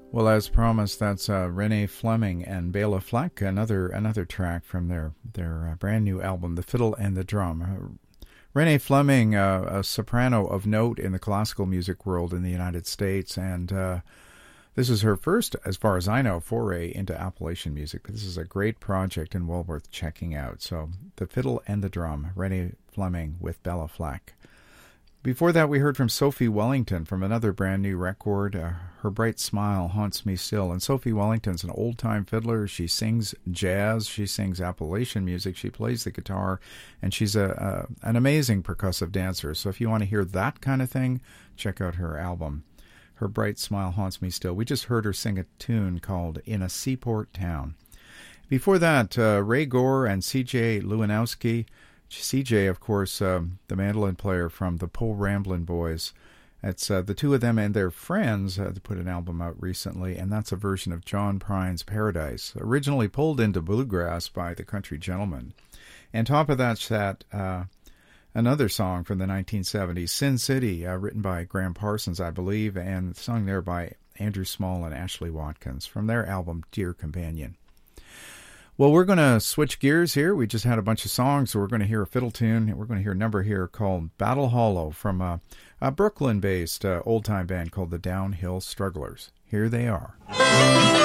Well, as promised, that's Renee Fleming and Bela Fleck, another track from their brand new album, The Fiddle and the Drum. Renee Fleming, a soprano of note in the classical music world in the United States, and this is her first, as far as I know, foray into Appalachian music. But this is a great project and well worth checking out. So, The Fiddle and the Drum, Renee Fleming with Bela Fleck. Before that, we heard from Sophie Wellington from another brand new record, Her Bright Smile Haunts Me Still. And Sophie Wellington's an old-time fiddler. She sings jazz, she sings Appalachian music, she plays the guitar, and she's an amazing percussive dancer. So if you want to hear that kind of thing, check out her album, Her Bright Smile Haunts Me Still. We just heard her sing a tune called In a Seaport Town. Before that, Ray Gore and C.J. Lewanowski. CJ, of course, the mandolin player from the Po Ramblin' Boys. It's the two of them and their friends put an album out recently, and that's a version of John Prine's Paradise, originally pulled into bluegrass by the Country Gentlemen. And top of that sat another song from the 1970s, Sin City, written by Graham Parsons, I believe, and sung there by Andrew Small and Ashley Watkins from their album Dear Companion. Well, we're going to switch gears here. We just had a bunch of songs, so we're going to hear a fiddle tune. We're going to hear a number here called Battle Hollow from a Brooklyn-based old-time band called the Downhill Strugglers. Here they are.